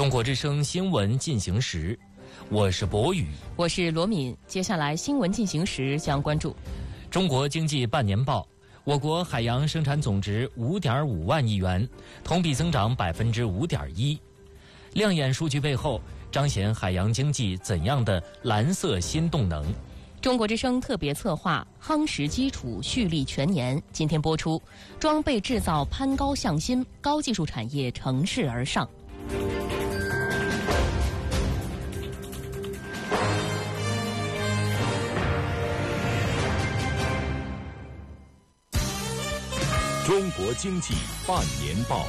中国之声新闻进行时，我是博宇， 我是罗敏。接下来新闻进行时将关注中国经济半年报。我国海洋生产总值5.5万亿元，同比增长5.1%。亮眼数据背后，彰显海洋经济怎样的蓝色新动能？ 中国之声特别策划夯实基础，蓄力全年，今天播出。装备制造攀高向新，高技术产业乘势而上。 中国经济半年报。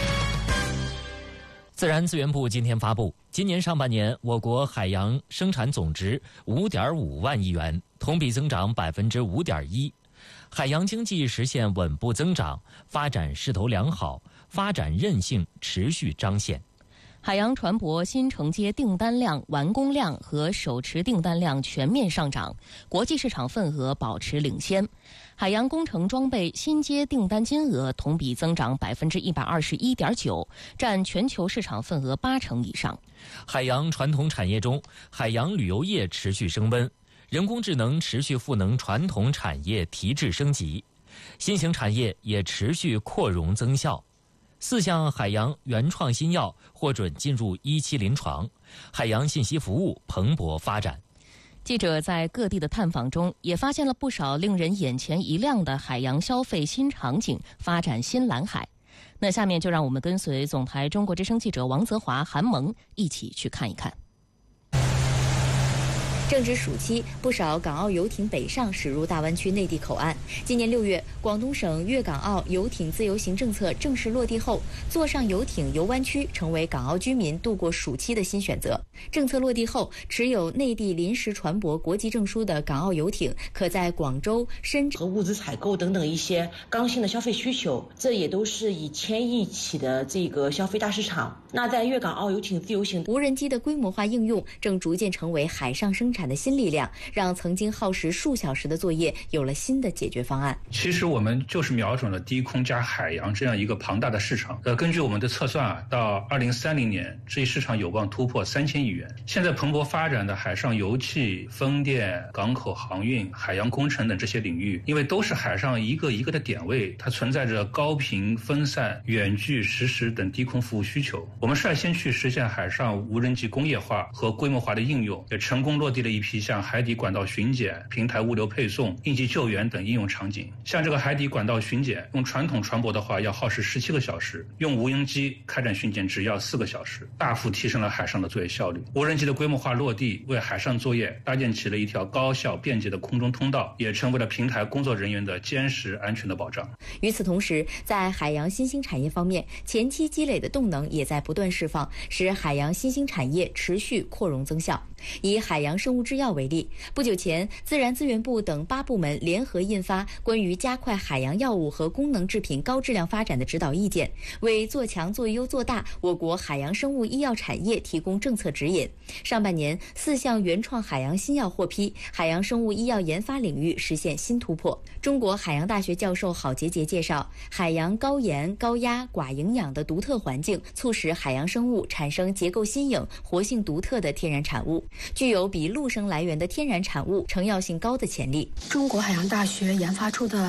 自然资源部今天发布，今年上半年我国海洋生产总值5.5万亿元，同比增长5.1%。海洋经济实现稳步增长，发展势头良好，发展韧性持续彰显。 海洋船舶新承接订单量、完工量和手持订单量全面上涨，国际市场份额保持领先。海洋工程装备新接订单金额同比增长121.9%，占全球市场份额80%以上。 海洋传统产业中，海洋旅游业持续升温，人工智能持续赋能传统产业提质升级，新型产业也持续扩容增效。4项海洋原创新药获准进入1期临床，海洋信息服务蓬勃发展。 记者在各地的探访中，也发现了不少令人眼前一亮的海洋消费新场景，发展新蓝海。那下面就让我们跟随总台中国之声记者王泽华、韩萌一起去看一看。 正值暑期，不少港澳游艇北上驶入大湾区内地口岸。今年6月，广东省粤港澳游艇自由行政策正式落地后，坐上游艇游湾区成为港澳居民度过暑期的新选择。政策落地后，持有内地临时船舶国籍证书的港澳游艇可在广州、深圳和物资采购等等一些刚性的消费需求，这也都是以1000亿起的这个消费大市场。那在粤港澳游艇自由行， 无人机的规模化应用正逐渐成为海上生产的新力量，让曾经耗时数小时的作业有了新的解决方案。 其实我们就是瞄准了低空加海洋这样一个庞大的市场。根据我们的测算到2030年，这一市场有望突破3000亿元。现在蓬勃发展的海上油气、风电、港口航运、海洋工程等这些领域，因为都是海上一个一个的点位，它存在着高频、分散、远距、实时等低空服务需求。我们率先去实现海上无人机工业化和规模化的应用，也成功落地了一批像海底管道巡检、平台物流配送、应急救援等应用场景。像这个海底管道巡检，用传统船舶的话要耗时17个小时，用无人机开展巡检只要4个小时，大幅提升了海上的作业效率。无人机的规模化落地，为海上作业搭建起了一条高效便捷的空中通道，也成为了平台工作人员的坚实安全的保障。 与此同时，在海洋新兴产业方面，前期积累的动能也在不断释放，使海洋新兴产业持续扩容增效。以海洋生物制药为例，不久前，自然资源部等8部门联合印发关于加快海洋药物和功能制品高质量发展的指导意见，为做强做优做大我国海洋生物医药产业提供政策指引。上半年4项原创海洋新药获批，海洋生物医药研发领域实现新突破。中国海洋大学教授郝杰杰介绍，海洋高盐、高压、寡营养的独特环境，促使海洋生物产生结构新颖、活性独特的天然产物，具有比陆生来源的天然产物成药性高的潜力。 中国海洋大学研发出的